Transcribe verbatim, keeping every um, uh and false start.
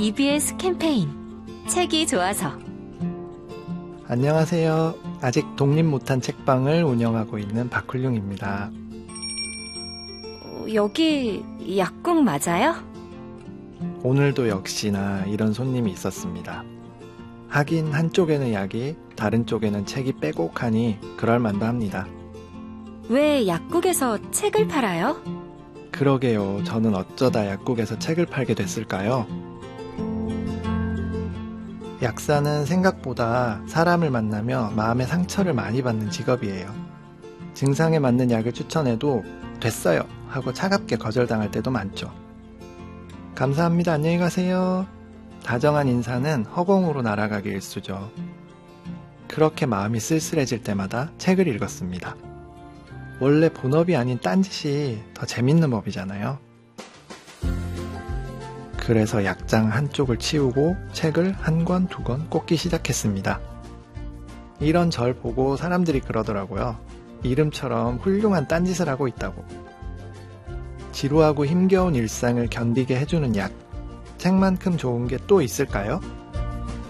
이비에스 캠페인 책이 좋아서. 안녕하세요. 아직 독립 못한 책방을 운영하고 있는 박훌륭입니다. 어, 여기 약국 맞아요? 오늘도 역시나 이런 손님이 있었습니다. 하긴 한쪽에는 약이, 다른 쪽에는 책이 빼곡하니 그럴만도 합니다. 왜 약국에서 책을 팔아요? 그러게요. 저는 어쩌다 약국에서 책을 팔게 됐을까요? 약사는 생각보다 사람을 만나며 마음의 상처를 많이 받는 직업이에요. 증상에 맞는 약을 추천해도 됐어요 하고 차갑게 거절당할 때도 많죠. 감사합니다. 안녕히 가세요. 다정한 인사는 허공으로 날아가기 일쑤죠. 그렇게 마음이 쓸쓸해질 때마다 책을 읽었습니다. 원래 본업이 아닌 딴짓이 더 재밌는 법이잖아요. 그래서 약장 한쪽을 치우고 책을 한 권, 두 권 꽂기 시작했습니다. 이런 절 보고 사람들이 그러더라고요. 이름처럼 훌륭한 딴짓을 하고 있다고. 지루하고 힘겨운 일상을 견디게 해주는 약, 책만큼 좋은 게 또 있을까요?